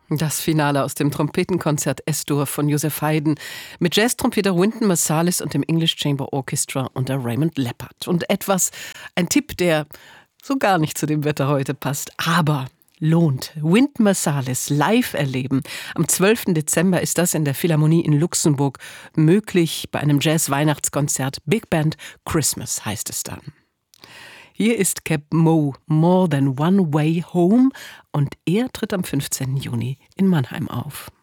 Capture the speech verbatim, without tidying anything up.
Das Finale aus dem Trompetenkonzert S-Dur von Joseph Haydn mit Jazztrompeter Wynton Marsalis und dem English Chamber Orchestra unter Raymond Leppard. Und etwas, ein Tipp, der so gar nicht zu dem Wetter heute passt, aber lohnt. Wynton Marsalis live erleben. Am zwölften Dezember ist das in der Philharmonie in Luxemburg möglich bei einem Jazz-Weihnachtskonzert. Big Band Christmas heißt es dann. Hier ist Cap Mo, More Than One Way Home, und er tritt am fünfzehnten Juni in Mannheim auf.